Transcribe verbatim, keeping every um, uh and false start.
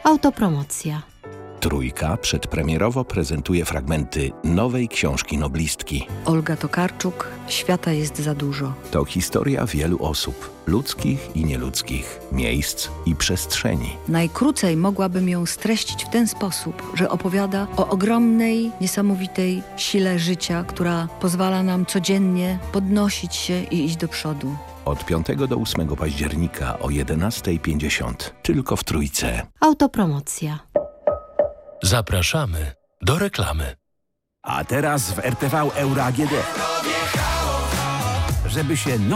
Autopromocja. Trójka przedpremierowo prezentuje fragmenty nowej książki noblistki. Olga Tokarczuk, Świata jest za dużo. To historia wielu osób, ludzkich i nieludzkich, miejsc i przestrzeni. Najkrócej mogłabym ją streścić w ten sposób, że opowiada o ogromnej, niesamowitej sile życia, która pozwala nam codziennie podnosić się i iść do przodu. Od piątego do ósmego października o jedenasta pięćdziesiąt. Tylko w Trójce. Autopromocja. Zapraszamy do reklamy. A teraz w R T V Euro A G D. Żeby się